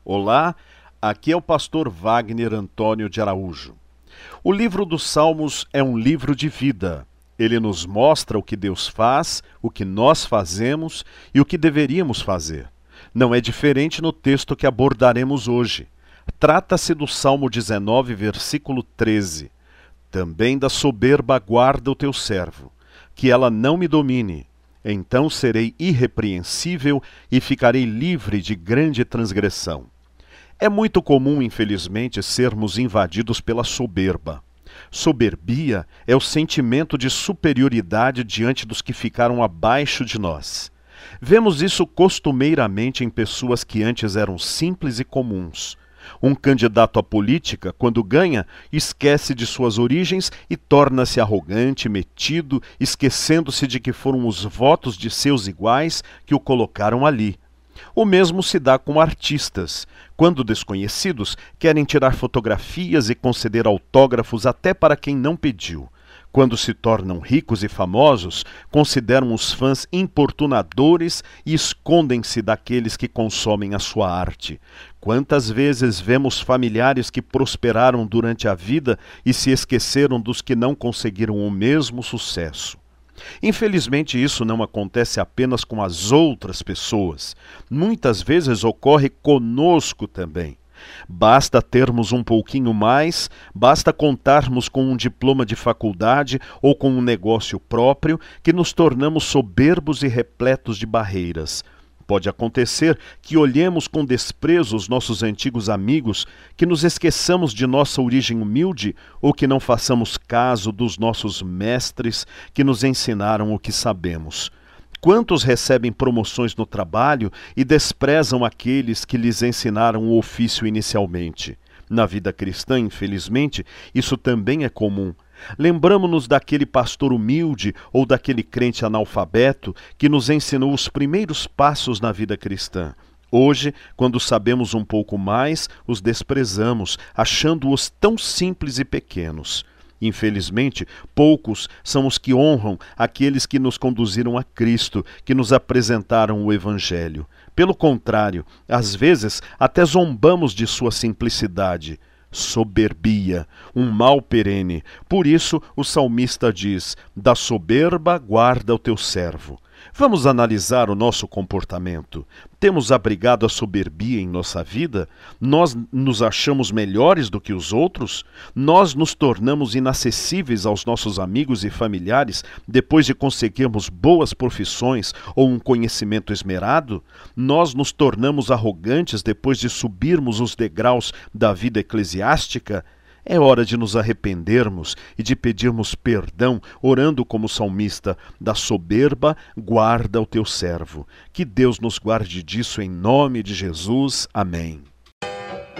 Olá, aqui é o pastor Wagner Antônio de Araújo. O livro dos Salmos é um livro de vida. Ele nos mostra o que Deus faz, o que nós fazemos e o que deveríamos fazer. Não é diferente no texto que abordaremos hoje. Trata-se do Salmo 19, versículo 13. Também da soberba guarda o teu servo, que ela não me domine. Então serei irrepreensível e ficarei livre de grande transgressão. É muito comum, infelizmente, sermos invadidos pela soberba. Soberbia é o sentimento de superioridade diante dos que ficaram abaixo de nós. Vemos isso costumeiramente em pessoas que antes eram simples e comuns. Um candidato à política, quando ganha, esquece de suas origens e torna-se arrogante, metido, esquecendo-se de que foram os votos de seus iguais que o colocaram ali. O mesmo se dá com artistas. Quando desconhecidos, querem tirar fotografias e conceder autógrafos até para quem não pediu. Quando se tornam ricos e famosos, consideram os fãs importunadores e escondem-se daqueles que consomem a sua arte. Quantas vezes vemos familiares que prosperaram durante a vida e se esqueceram dos que não conseguiram o mesmo sucesso? Infelizmente, isso não acontece apenas com as outras pessoas. Muitas vezes ocorre conosco também. Basta termos um pouquinho mais, basta contarmos com um diploma de faculdade ou com um negócio próprio, que nos tornamos soberbos e repletos de barreiras. Pode acontecer que olhemos com desprezo os nossos antigos amigos, que nos esqueçamos de nossa origem humilde ou que não façamos caso dos nossos mestres que nos ensinaram o que sabemos. Quantos recebem promoções no trabalho e desprezam aqueles que lhes ensinaram o ofício inicialmente? Na vida cristã, infelizmente, isso também é comum. Lembramo-nos daquele pastor humilde ou daquele crente analfabeto que nos ensinou os primeiros passos na vida cristã. Hoje, quando sabemos um pouco mais, os desprezamos, achando-os tão simples e pequenos. Infelizmente, poucos são os que honram aqueles que nos conduziram a Cristo, que nos apresentaram o Evangelho. Pelo contrário, às vezes até zombamos de sua simplicidade. Soberbia, um mal perene. Por isso o salmista diz: da soberba guarda o teu servo. Vamos analisar o nosso comportamento. Temos abrigado a soberbia em nossa vida? Nós nos achamos melhores do que os outros? Nós nos tornamos inacessíveis aos nossos amigos e familiares depois de conseguirmos boas profissões ou um conhecimento esmerado? Nós nos tornamos arrogantes depois de subirmos os degraus da vida eclesiástica? É hora de nos arrependermos e de pedirmos perdão, orando como salmista: da soberba guarda o teu servo. Que Deus nos guarde disso em nome de Jesus. Amém.